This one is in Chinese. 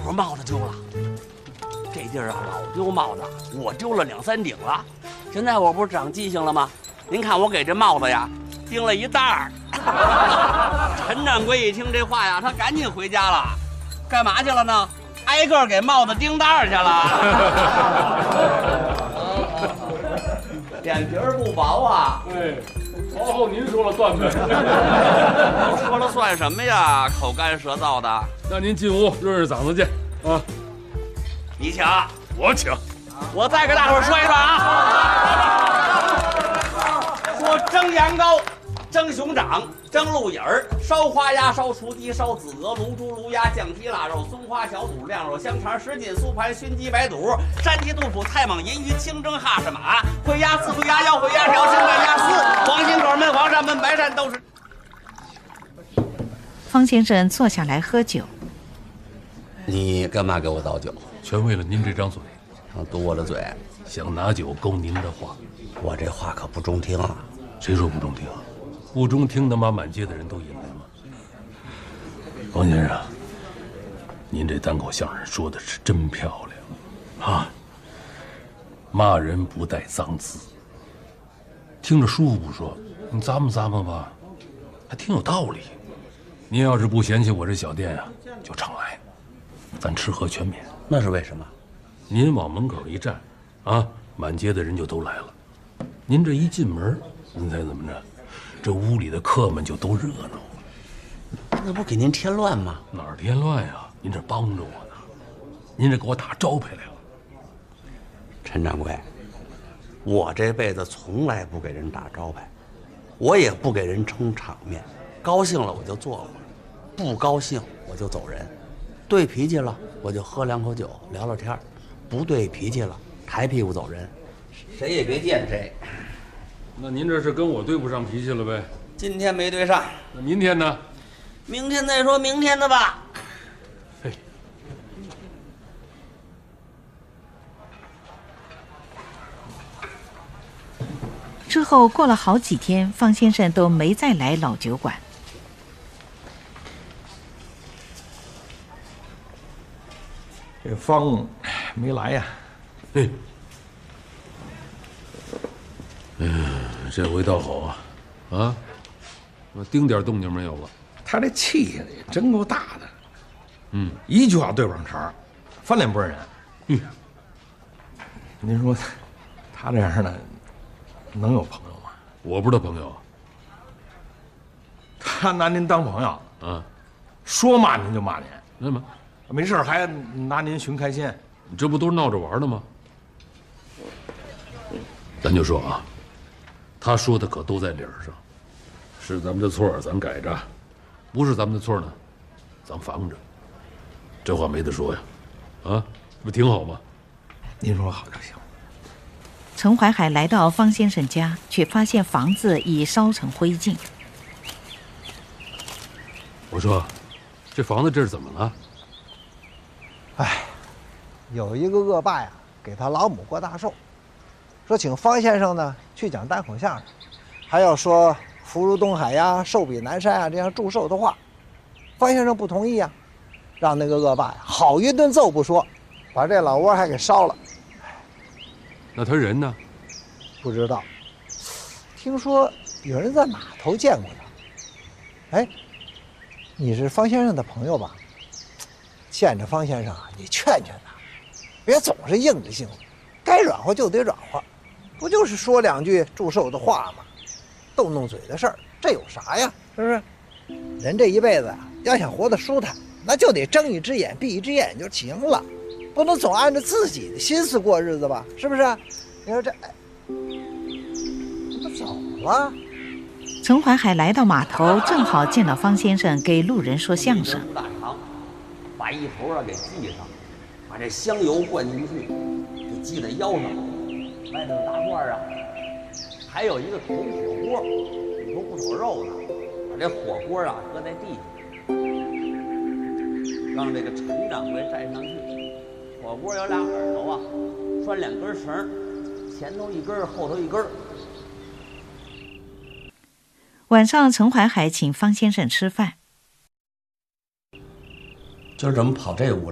会儿帽子丢了，这地儿啊老丢帽子，我丢了2、3顶了。现在我不是长记性了吗？您看我给这帽子呀钉了一袋儿。陈掌柜一听这话呀，他赶紧回家了。干嘛去了呢？挨个给帽子钉袋儿去了。脸皮儿不薄啊。 哎，皇后您说了算呗。 我说了算什么呀？口干舌燥的。 那您进屋润润嗓子去啊。 你请， 我请。 我再给大伙儿说一段啊。说蒸羊羔、蒸熊掌、蒸鹿尾儿、烧花鸭、烧雏鸡、烧子鹅、卤猪、卤鸭、酱蹄腊肉、松花小肚、晾肉香肠、什锦酥盘、熏鸡白肚、山鸡肚脯、菜蟒银鱼、清蒸哈士马、烩鸭丝、烩鸭腰、烩鸭条、清拌鸭丝、黄心口焖黄鳝焖白鳝都是。 方先生坐下来喝酒。 你干嘛给我倒酒？ 全为了您这张嘴， 想堵我的嘴， 想拿酒勾您的话。 我这话可不中听啊！ 谁说不中听？不中听能把满街的人都引来吗？王先生，您这单口相声说的是真漂亮啊！骂人不带脏字，听着舒服不说，你咂摸咂摸吧，还挺有道理。您要是不嫌弃我这小店啊，就常来，咱吃喝全免。 那是为什么？ 您往门口一站，啊，满街的人就都来了。您这一进门，您猜怎么着？这屋里的客们就都热闹了。 那不给您添乱吗？ 哪儿添乱呀？您这帮着我呢，您这给我打招牌来了。 陈掌柜，我这辈子从来不给人打招牌，我也不给人撑场面。高兴了我就坐会儿，不高兴我就走人。对脾气了我就喝2口酒聊聊天，不对脾气了抬屁股走人，谁也别见谁。 那您这是跟我对不上脾气了呗？ 今天没对上， 那明天呢？ 明天再说明天的吧。 嘿， 之后过了好几天，方先生都没再来老酒馆。 这方没来呀？ 嘿，这回倒好啊，啊，我丁点动静没有了。 他这气的也真够大的，一句话对不上茬，翻脸不认人。您说他这样的能有朋友吗？ 我不是他朋友他拿您当朋友啊， 说骂您就骂您， 那么没事还拿您寻开心。 你这不都是闹着玩的吗？咱就说啊，他说的可都在理儿上，是咱们的错咱改着，不是咱们的错呢，咱防着。这话没得说呀，啊，不挺好吗？ 您说好就行。 陈怀海来到方先生家，却发现房子已烧成灰烬。 我说，这房子这是怎么了？ 哎，有一个恶霸呀，给他老母过大寿，说请方先生呢去讲单口相声，还要说福如东海呀、寿比南山啊这样祝寿的话。方先生不同意啊，让那个恶霸呀好一顿揍不说，把这老窝还给烧了。 那他人呢？ 不知道，听说有人在码头见过他。哎，你是方先生的朋友吧？见着方先生啊，你劝劝他，别总是硬着性子，该软和就得软和，不就是说2句祝寿的话吗？动动嘴的事儿，这有啥呀？是不是？人这一辈子啊，要想活得舒坦，那就得睁一只眼闭一只眼就行了，不能总按照自己的心思过日子吧？是不是？你说这，怎么走了？ 陈怀海来到码头，正好见到方先生给路人说相声。 大肠，把一头啊给系上，把这香油灌进去，给系在腰上。外头大褂啊，还有一个铜火锅，里头不炒肉呢。把这火锅啊搁在地下，让这个陈掌柜站上去。火锅有2耳朵啊，拴2根绳，前头一根，后头一根。 晚上，陈怀海请方先生吃饭。 今儿怎么跑这屋来？